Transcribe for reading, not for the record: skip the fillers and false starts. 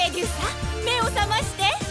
ギュサ、目を覚まして。